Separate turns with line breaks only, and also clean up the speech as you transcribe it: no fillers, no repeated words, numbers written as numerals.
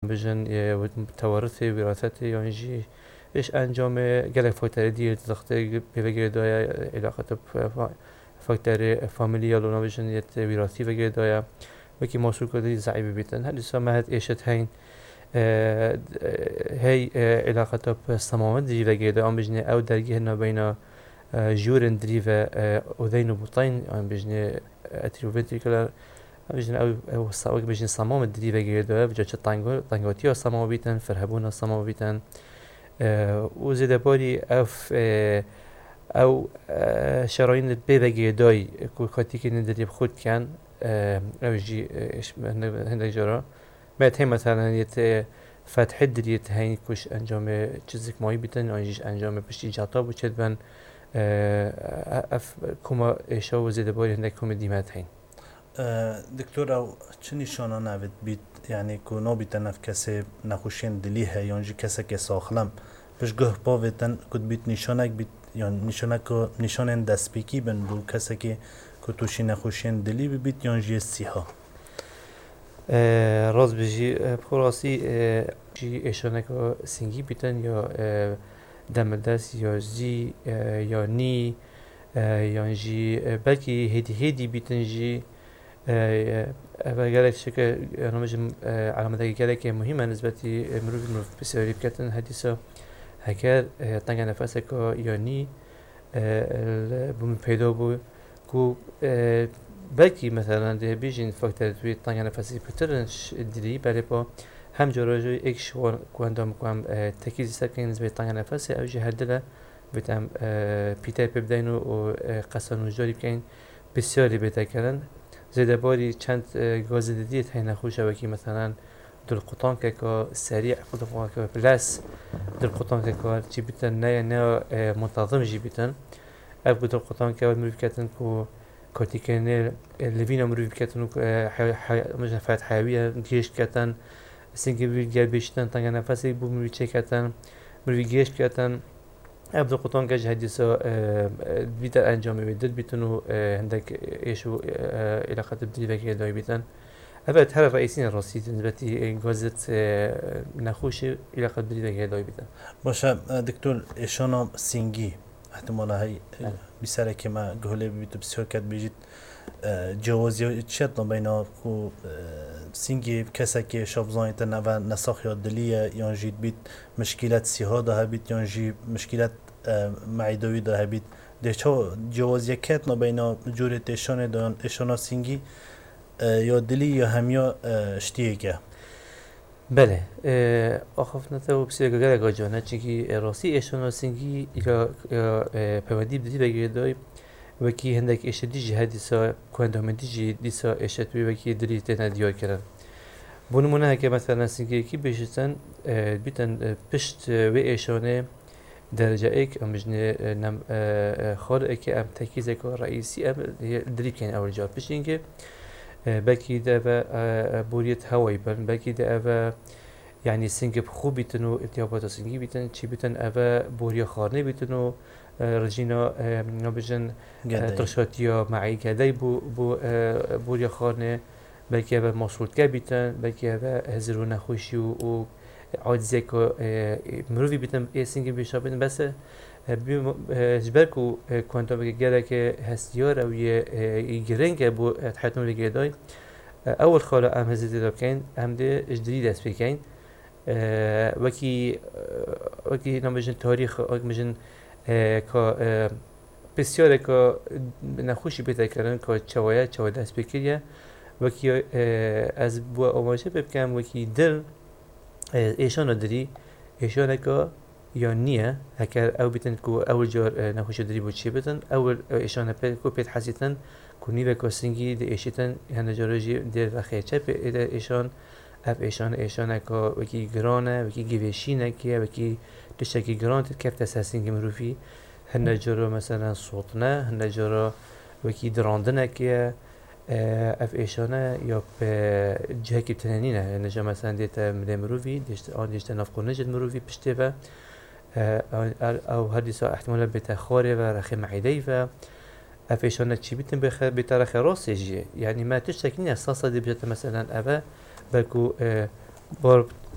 بجن توارث وراثته يعني جي إيش أنجام جالك فاكتور دي تزخته بفكر دايا علاقة فاكتور فاميليال ونا بجن يت وراثي فكر دايا وكي موصول كده زعيب بيتن هذه سماهت إيشت هين هي علاقة بالصمامات دي فكر دايا بجن أو درجة هنا بين جورن دريفا أذين وبطين يعني بجن أتريوفنتريكولار بجن أو صاوك بجن صمام دريفا فكر دايا بجن تانغوتيو صمام بيتن فرهبونا صمام بيتن وزيد باري أو شرايين بيبقى داي كاتي كي ندري بخود كان أو جي إيش هندك جرا ما تهم مثلا يت فتح دريت هاي كوش أنجام چیزی ماهی بیتن آنجیش انجام پشتی جاتا بود چه بن اف کما ایشا و زیاد باری هندک کم دیمت هین
دکتور او چه نشانه نوید بیت یعنی کو نابیتن اف کسی نخوشین دلیه یعنی کسی که ساخلم بش گه باویتن کد بیت نشانک بیت یعنی نشانه دست بیکی بن بو کسی که توشی نخوشین دلی بیت یعنی جی سیها
راز بجی بخوراسی جی ایشانک سنگی بیتن یا دم دست یا زی یا نی یعنی جی بلکی هدی بیتن جی اول گلک شکل نمجم علامت گلک مهمه نسبتی مروف بسیاری بکتن حدیثا هکر تنگ نفسه که یا نی بوم پیدا بود کو بلکی مثلا ده بیشین فاکتور توی تنگ نفسی بترنش دیدی برای با هم جراجوی ایک شوان کواندام کوام تکیزی سکن نسبت تنگ نفسی اوجی هردله بتم پیتر ببدین و قصانو جاری بکن بسیاری بهتر کردن زیاده باری چند گاز دیدیت هی نخوشه وکی مثلا دل قطان که سریع قطان که پلاس دل قطان که چی بیتن نه منتظم جی بیتن اب دل قطان که مروف کردن کو کارتیکنل لوینا مروف کردن مجن فات حیویه گیش کردن سینگی بیل گل بیشتن تنگ نفسی بو مروف چه کردن مروف گیش کردن اب دل قطان که جهدیسا بیتر انجام میدل بیتن و هندک ایشو علاقه بدی وکی دای بیتن اول هر رئیسین راستی نسبتی گازت نخوشه علاقه بدی وکی دای بیتن
باشه دکتور ایشانا سینگی احتمالا هی بیشتر که ما گهله بیتو بسیار کد بیجید جوازی چیت نبینا کو سینگی کسی که شابزانی تن و نساخ یا دلیه یا جید بیت مشکلات سیاه ده بیت یا جی مشکلات معدوی ده بیت ده چه جوازی کت نبینا جوری ایشان دان ایشانا سینگی یا دلی یا همیا اشتیه که
بله آخف نتاو بسیار گره جانه چیکی راستی ایشانا سینگی یا پیوندی بدی بگیرد دای وکی هندک اشتی جهادیسا کندامندی جهادیسا اشتوی وکی دلیت ندیار کردن. بونمونه که مثلا سینگی کی بیشتن بیتن پشت و ایشانه درجه ایک امجنه نم خال که ام تکیزه که رئیسی ام دلیت کن اول جا پشت اینکه بکی ده و بوریت هوایی بن بکی ده و یعنی سینگ خوب بیتن و ارتباطات سینگی بیتن چی بیتن و بوریا خارنه بیتن و رجینا نبجن ترشاتیا معی کدی بو بوریا خارنه بلکه و مصروت که بیتن بلکه و هزرو نخوشی و عاجزه که مروی بیتن سینگ بیشتر بیتن بس جبر کو کوانتوم گره که هستیار او یه گرنگ بو حتما لگیدای اول خاله ام هزیده دکن هم ده اجدری دست بکن وکی نمیشن تاریخ نمیشن که بسیار که نخوشی پیدا کردن که چوایه دست بکریه وکی از بو آماده بکن وکی دل ایشان دری ایشان که یا نیه هکر او بیتن کو اول جار نخوش دری بود چی بیتن اول ایشان کو پیت حسیتن کو نیو کاسینگی د ایشتن هنده جارجی در رخی چپ ایشان اف ایشان که وکی گرانه وکی گویشینه که وکی تشکی گران کفت ساسینگی مروفی هنده جارو مثلا صوتنه هنده جارو وکی دراندنه که اف ایشانه یا جه کی تنینه نجا مثلا دیت مروفی دیشت نافقونه جد مروفی پشته و او هردیسا احتمالا بتخاره و رخی معیدهی و افیشانه چی بیتن بترخ راسته جیه یعنی ما تشتکی نه اساسا دی بجت مثلا اوه بلکو بار